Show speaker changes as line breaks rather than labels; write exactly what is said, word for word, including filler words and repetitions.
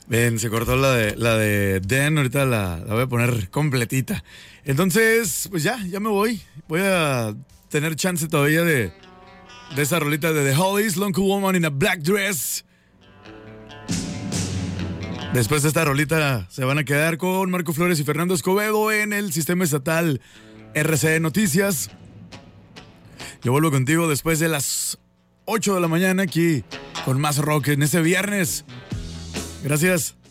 Bien, se cortó la de, la de Den, ahorita la, la voy a poner completita. Entonces, pues ya, ya me voy. Voy a tener chance todavía de, de esa rolita de The Hollies, Long Cool Woman in a Black Dress. Después de esta rolita se van a quedar con Marco Flores y Fernando Escobedo en el sistema estatal R C E Noticias. Yo vuelvo contigo después de las ocho de la mañana aquí con más rock en ese viernes. Gracias.